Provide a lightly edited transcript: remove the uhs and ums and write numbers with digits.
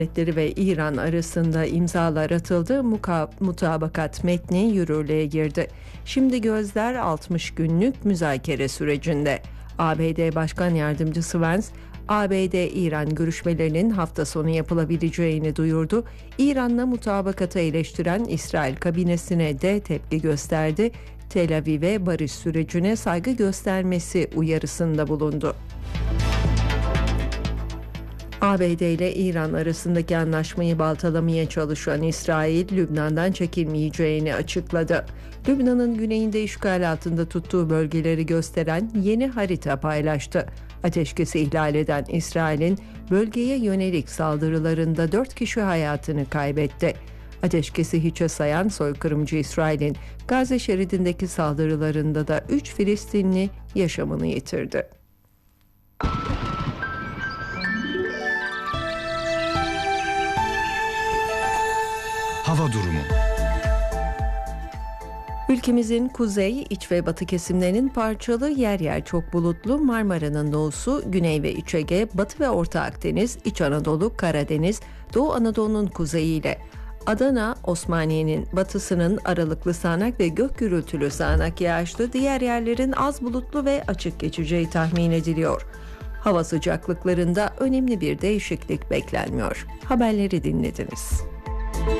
Devletleri ve İran arasında imzalar atıldı, mutabakat metni yürürlüğe girdi. Şimdi gözler 60 günlük müzakere sürecinde. ABD Başkan Yardımcısı Vance, ABD-İran görüşmelerinin hafta sonu yapılabileceğini duyurdu. İran'la mutabakatı eleştiren İsrail kabinesine de tepki gösterdi. Tel Aviv'e barış sürecine saygı göstermesi uyarısında bulundu. ABD ile İran arasındaki anlaşmayı baltalamaya çalışan İsrail, Lübnan'dan çekilmeyeceğini açıkladı. Lübnan'ın güneyinde işgal altında tuttuğu bölgeleri gösteren yeni harita paylaştı. Ateşkesi ihlal eden İsrail'in bölgeye yönelik saldırılarında 4 kişi hayatını kaybetti. Ateşkesi hiçe sayan soykırımcı İsrail'in Gazze şeridindeki saldırılarında da 3 Filistinli yaşamını yitirdi. Hava durumu. Ülkemizin kuzey, iç ve batı kesimlerinin parçalı, yer yer çok bulutlu, Marmara'nın doğusu, Güney ve İç Ege, Batı ve Orta Akdeniz, İç Anadolu, Karadeniz, Doğu Anadolu'nun kuzeyiyle Adana, Osmaniye'nin batısının aralıklı sağanak ve gök gürültülü sağanak yağışlı, diğer yerlerin az bulutlu ve açık geçeceği tahmin ediliyor. Hava sıcaklıklarında önemli bir değişiklik beklenmiyor. Haberleri dinlediniz.